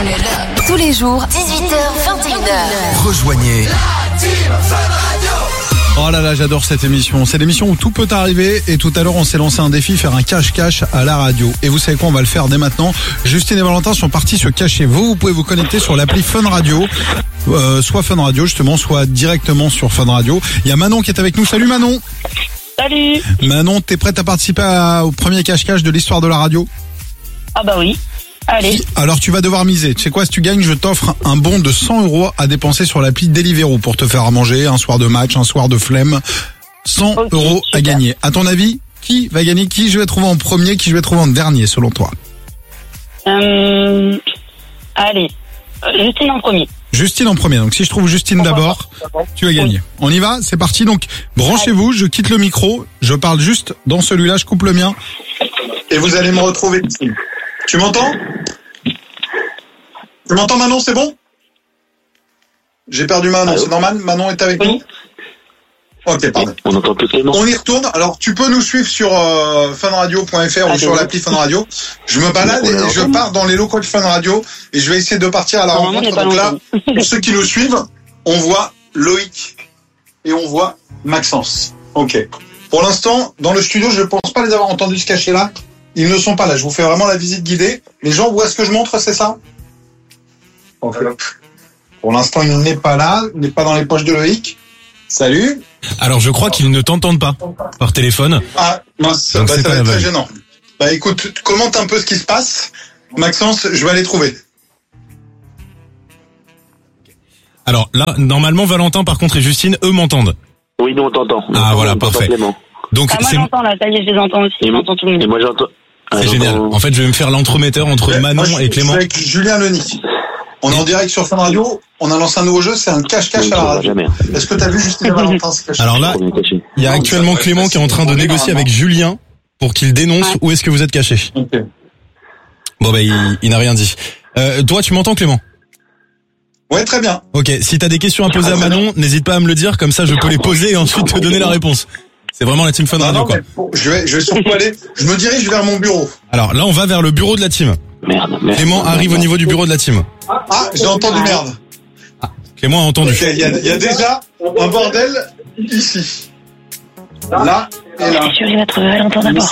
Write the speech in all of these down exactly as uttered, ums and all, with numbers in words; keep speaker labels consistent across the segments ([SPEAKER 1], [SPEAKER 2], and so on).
[SPEAKER 1] Tous les jours, dix-huit heures vingt et une heures.
[SPEAKER 2] Rejoignez
[SPEAKER 3] la team Fun Radio.
[SPEAKER 4] Oh là là, j'adore cette émission. C'est l'émission où tout peut arriver. Et tout à l'heure, on s'est lancé un défi, faire un cache-cache à la radio. Et vous savez quoi, on va le faire dès maintenant. Justine et Valentin sont partis se cacher. Vous, vous pouvez vous connecter sur l'appli Fun Radio. Euh, soit Fun Radio, justement, soit directement sur Fun Radio. Il y a Manon qui est avec nous. Salut Manon.
[SPEAKER 5] Salut.
[SPEAKER 4] Manon, t'es prête à participer à, au premier cache-cache de l'histoire de la radio?
[SPEAKER 5] Ah bah oui. Allez.
[SPEAKER 4] Alors tu vas devoir miser. Tu sais quoi, si tu gagnes, je t'offre un bon de cent euros à dépenser sur l'appli Deliveroo pour te faire à manger un soir de match, un soir de flemme. cent
[SPEAKER 5] Okay,
[SPEAKER 4] euros à
[SPEAKER 5] super.
[SPEAKER 4] gagner. À ton avis, qui va gagner? Qui je vais trouver en premier? Qui je vais trouver en dernier selon toi?
[SPEAKER 5] Euh, allez. Euh, Justine en premier.
[SPEAKER 4] Justine en premier. Donc si je trouve Justine d'abord, tu vas gagner. On y va? C'est parti. Donc branchez-vous, je quitte le micro, je parle juste dans celui-là, je coupe le mien. Et vous allez me retrouver ici. Tu m'entends? Tu m'entends Manon, c'est bon? J'ai perdu Manon,
[SPEAKER 6] Allô?
[SPEAKER 4] c'est normal? Manon est avec
[SPEAKER 5] Oui.
[SPEAKER 4] nous? Ok, pardon.
[SPEAKER 6] On entend plus Clément.
[SPEAKER 4] On y retourne. Alors, tu peux nous suivre sur euh, funradio point f r ou
[SPEAKER 5] Ah,
[SPEAKER 4] sur
[SPEAKER 5] bon.
[SPEAKER 4] l'appli Fun Radio. Je me balade et je pars dans les locaux de Fun Radio et je vais essayer de partir à la
[SPEAKER 5] Normalement, on
[SPEAKER 4] rencontre.
[SPEAKER 5] n'est
[SPEAKER 4] Donc
[SPEAKER 5] pas
[SPEAKER 4] là,
[SPEAKER 5] longtemps.
[SPEAKER 4] pour ceux qui nous suivent, on voit Loïc et on voit Maxence. Ok. Pour l'instant, dans le studio, je ne pense pas les avoir entendus se cacher là. Ils ne sont pas là. Je vous fais vraiment la visite guidée. Les gens voient ce que je montre, c'est ça? Ok. Pour l'instant, il n'est pas là. Il n'est pas dans les poches de Loïc. Salut.
[SPEAKER 7] Alors je crois qu'ils ne t'entendent pas par téléphone.
[SPEAKER 4] Ah, mince,
[SPEAKER 7] Donc
[SPEAKER 4] bah,
[SPEAKER 7] c'est
[SPEAKER 4] ça
[SPEAKER 7] pas
[SPEAKER 4] va
[SPEAKER 7] la
[SPEAKER 4] être très
[SPEAKER 7] vague.
[SPEAKER 4] gênant. Bah écoute, commente un peu ce qui se passe. Maxence, je vais aller trouver.
[SPEAKER 7] Alors là, normalement Valentin par contre et Justine, eux m'entendent.
[SPEAKER 6] Oui, nous on t'entend.
[SPEAKER 7] Ah,
[SPEAKER 6] On
[SPEAKER 7] voilà,
[SPEAKER 6] entend
[SPEAKER 7] parfait.
[SPEAKER 6] Clément.
[SPEAKER 7] Donc
[SPEAKER 5] Ah, moi
[SPEAKER 7] c'est
[SPEAKER 5] j'entends là, ça y est, je les entends aussi.
[SPEAKER 6] Et
[SPEAKER 5] J'entends tout le
[SPEAKER 6] Et
[SPEAKER 5] monde.
[SPEAKER 6] moi j'entends. Ah,
[SPEAKER 7] c'est
[SPEAKER 6] j'entends-
[SPEAKER 7] génial. En fait, je vais me faire l'entremetteur entre
[SPEAKER 4] Ouais,
[SPEAKER 7] Manon
[SPEAKER 4] moi, je suis-
[SPEAKER 7] et Clément.
[SPEAKER 4] Je suis avec Julien Leni. On est en direct sur Fun Radio. On a lancé un nouveau jeu, c'est un cache-cache
[SPEAKER 6] Oui,
[SPEAKER 4] à la
[SPEAKER 6] on va
[SPEAKER 4] radio.
[SPEAKER 6] jamais.
[SPEAKER 4] Est-ce que t'as vu Justine et Valentin se cacher?
[SPEAKER 7] Alors là,
[SPEAKER 6] Premier caché.
[SPEAKER 7] il y a
[SPEAKER 4] Non,
[SPEAKER 7] actuellement
[SPEAKER 4] ça va,
[SPEAKER 7] Clément qui est en train de
[SPEAKER 4] c'est
[SPEAKER 7] négocier
[SPEAKER 4] normalement.
[SPEAKER 7] avec Julien pour qu'il dénonce
[SPEAKER 5] Ouais.
[SPEAKER 7] où est-ce que vous êtes caché.
[SPEAKER 4] Ok.
[SPEAKER 7] Bon bah il, il n'a rien dit. Euh, toi tu m'entends Clément?
[SPEAKER 4] Ouais, très bien.
[SPEAKER 7] Ok, si t'as des questions à poser à Manon, n'hésite pas à me le dire, comme ça je peux les poser et ensuite te donner la réponse. C'est vraiment la team Fun
[SPEAKER 4] Non,
[SPEAKER 7] Radio
[SPEAKER 4] non,
[SPEAKER 7] quoi.
[SPEAKER 4] mais bon, je vais, je vais surtout aller. Je me dirige vers mon bureau.
[SPEAKER 7] Alors là on va vers le bureau de la team.
[SPEAKER 6] Merde, merde.
[SPEAKER 7] Clément arrive au niveau du bureau de la team.
[SPEAKER 4] Ah, j'ai entendu merde.
[SPEAKER 7] Clément a entendu.
[SPEAKER 4] Ok, Il y, a, il y a déjà un bordel ici. Là et là.
[SPEAKER 5] C'est sûr, il va trouver Valentin d'abord.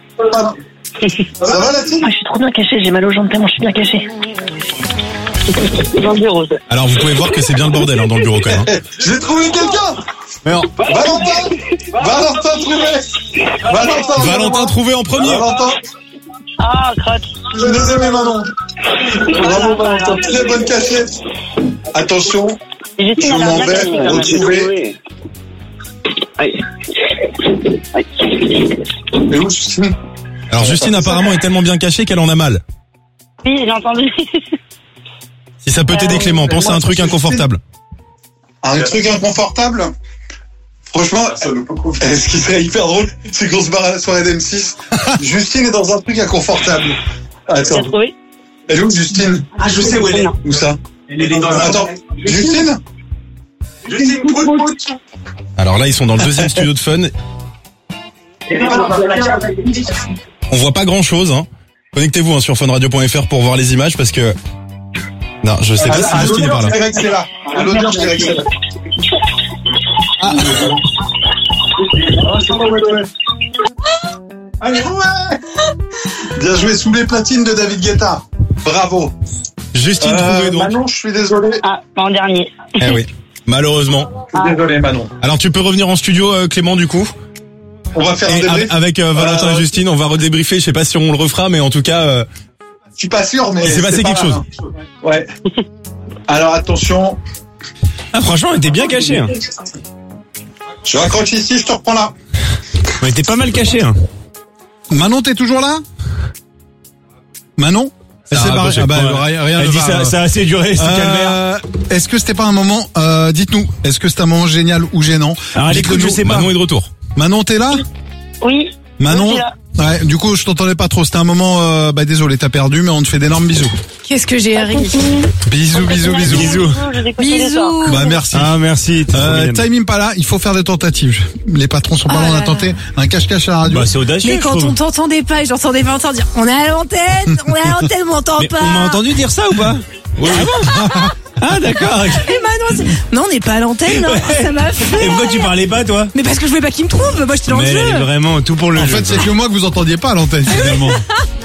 [SPEAKER 4] Ça va la team?
[SPEAKER 5] Ah, je suis trop bien caché, j'ai mal aux jambes tellement je suis bien caché. Dans le bureau, ça.
[SPEAKER 7] Alors vous pouvez voir que c'est bien le bordel hein, dans le bureau quand même. hein.
[SPEAKER 4] Eh, j'ai trouvé quelqu'un.
[SPEAKER 7] Mais non.
[SPEAKER 4] Valentin. Valentin trouvé. Valentin.
[SPEAKER 7] Valentin trouvé en premier.
[SPEAKER 4] Valentin.
[SPEAKER 5] Ah, crotte.
[SPEAKER 4] Je suis désolé Manon. Bravo Valentin. Très bonne cachette. Attention.
[SPEAKER 5] Et Justine,
[SPEAKER 4] Je
[SPEAKER 5] elle a
[SPEAKER 4] m'en
[SPEAKER 5] bien
[SPEAKER 4] vais
[SPEAKER 5] caché quand même.
[SPEAKER 4] retrouver.
[SPEAKER 6] Aïe.
[SPEAKER 4] Et où Justine?
[SPEAKER 7] Alors Justine apparemment est tellement bien cachée qu'elle en a mal.
[SPEAKER 5] Oui, j'ai entendu.
[SPEAKER 7] Si ça peut t'aider
[SPEAKER 5] Euh,
[SPEAKER 7] Clément, pense à un truc inconfortable.
[SPEAKER 4] Un truc inconfortable. Franchement, ce qui serait hyper drôle, c'est qu'on se barre à la soirée d'M six. Justine est dans un truc inconfortable.
[SPEAKER 5] Tu l'as
[SPEAKER 4] Attends,
[SPEAKER 5] trouvé?
[SPEAKER 4] elle est où Justine?
[SPEAKER 3] Ah, je sais où elle est.
[SPEAKER 4] Où ça?
[SPEAKER 3] Elle est dans la
[SPEAKER 4] Attends, Justine?
[SPEAKER 3] Justine, pout, pout.
[SPEAKER 7] Alors là ils sont dans le deuxième studio de Fun.
[SPEAKER 3] Elle est pas dans la carte.
[SPEAKER 7] On voit pas grand chose. Hein. Connectez-vous hein, sur funradio point f r pour voir les images parce que... Non, je sais pas si Justine est par là.
[SPEAKER 4] Je dirais que c'est là. À l'audience, je dirais que c'est là.
[SPEAKER 7] Ah.
[SPEAKER 4] Allez, ouais. Bien joué, sous les platines de David Guetta. Bravo.
[SPEAKER 7] Justine
[SPEAKER 4] Euh,
[SPEAKER 7] trouvée donc.
[SPEAKER 4] Manon, je suis désolé.
[SPEAKER 5] Ah, en dernier.
[SPEAKER 7] Eh oui, malheureusement.
[SPEAKER 4] Je suis désolé, Manon.
[SPEAKER 7] Alors tu peux revenir en studio euh, Clément du coup.
[SPEAKER 4] On va faire un
[SPEAKER 7] Et
[SPEAKER 4] débrief.
[SPEAKER 7] avec, avec, euh, Valentin
[SPEAKER 4] Euh,
[SPEAKER 7] et Justine, on va redébriefer. Je sais pas si on le refera, mais en tout cas, euh,
[SPEAKER 4] Je suis pas sûr, mais
[SPEAKER 7] il s'est passé
[SPEAKER 4] c'est pas
[SPEAKER 7] quelque
[SPEAKER 4] mal,
[SPEAKER 7] chose.
[SPEAKER 4] hein. Ouais. Alors attention,
[SPEAKER 7] Ah franchement, on était bien caché. Hein.
[SPEAKER 4] je raccroche ici, je te reprends là.
[SPEAKER 7] On était pas mal caché. Hein.
[SPEAKER 4] Manon, t'es toujours là? Manon?
[SPEAKER 7] Ça
[SPEAKER 4] C'est
[SPEAKER 7] a
[SPEAKER 4] pas
[SPEAKER 7] raccroché.
[SPEAKER 4] ah bah,
[SPEAKER 7] Ouais.
[SPEAKER 4] rien, rien
[SPEAKER 7] Elle
[SPEAKER 4] ne
[SPEAKER 7] dit
[SPEAKER 4] va,
[SPEAKER 7] ça,
[SPEAKER 4] euh.
[SPEAKER 7] ça a assez duré, c'est calvaire.
[SPEAKER 4] Euh, Est-ce que c'était pas un moment, euh, dites-nous, est-ce que c'était un moment génial ou gênant?
[SPEAKER 7] Alors à
[SPEAKER 4] Dites-le
[SPEAKER 7] l'écoute, je
[SPEAKER 4] nous.
[SPEAKER 7] sais pas. Manon est de retour.
[SPEAKER 4] Manon, t'es là?
[SPEAKER 5] Oui.
[SPEAKER 4] Manon?
[SPEAKER 5] Je suis là.
[SPEAKER 4] Ouais, du coup, je t'entendais pas trop. C'était un moment, euh, bah désolé, t'as perdu, mais on te fait d'énormes bisous.
[SPEAKER 1] Qu'est-ce que j'ai ri.
[SPEAKER 4] Bisous, bisous, bisous.
[SPEAKER 7] Bisous.
[SPEAKER 5] Je vous écoute tous les soirs.
[SPEAKER 1] Bisous.
[SPEAKER 4] Bah merci.
[SPEAKER 7] Ah merci. t'es trop
[SPEAKER 4] Euh,
[SPEAKER 7] mignonne.
[SPEAKER 4] timing pas là, il faut faire des tentatives. Les patrons sont pas
[SPEAKER 1] Ah
[SPEAKER 4] là, on
[SPEAKER 1] là
[SPEAKER 4] a
[SPEAKER 1] là.
[SPEAKER 4] tenté un cache-cache à la radio.
[SPEAKER 7] Bah c'est audacieux.
[SPEAKER 1] Mais
[SPEAKER 7] je
[SPEAKER 1] quand
[SPEAKER 7] trouve.
[SPEAKER 1] on t'entendait pas et j'entendais Valentin dire on est à l'antenne, on est à l'antenne, mais on t'entend
[SPEAKER 7] Mais
[SPEAKER 1] pas.
[SPEAKER 7] on m'a entendu dire ça ou pas? Oui. Ah d'accord. ok.
[SPEAKER 2] Et Manon, c'est- non, on n'est pas à l'antenne, non. Ça m'a fait.
[SPEAKER 8] Et pourquoi tu parlais pas, toi?
[SPEAKER 2] Mais parce que je voulais pas qu'il me trouve. Moi, j'étais dans
[SPEAKER 8] Mais
[SPEAKER 2] le
[SPEAKER 8] elle
[SPEAKER 2] jeu.
[SPEAKER 8] est vraiment tout pour le
[SPEAKER 7] En
[SPEAKER 8] jeu.
[SPEAKER 7] fait, c'est que moi que vous entendiez pas à l'antenne finalement.